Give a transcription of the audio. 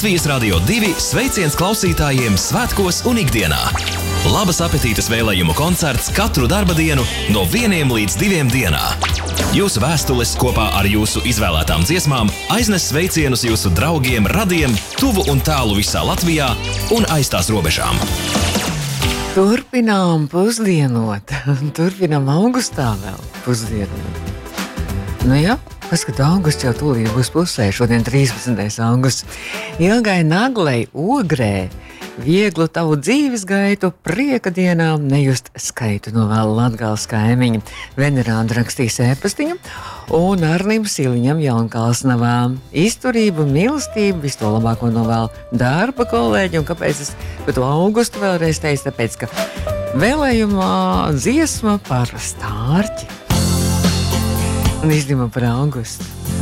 Latvijas Radio 2 sveiciens klausītājiem svētkos un ikdienā. Labas apetītes vēlējumu koncerts katru darba dienu no 1 līdz 2 dienā. Jūsu vēstules kopā ar jūsu izvēlētām dziesmām aiznes sveicienus jūsu draugiem, radiem, tuvu un tālu visā Latvijā un aiz tās robežām. Turpinām pusdienot. Turpinām augustā vēl pusdienot. Nu jā, paskat, augusts jau tūlīt būs pusē, šodien 13. augusts. Ilgai naglei, ogrē, vieglu tavu dzīves gaitu, prieka dienām nejust skaitu novēl Latgales kaimiņa. Venerāda rakstīs ēpastiņu un Arnim Siliņam Jaunkalsnavā. Izturību, mīlestību, visu to labāko novēl darba kolēģi. Un kāpēc es par to augustu vēlreiz teicu? Tāpēc, ka vēlējumā dziesma par stārķi. Un izdima par augustu.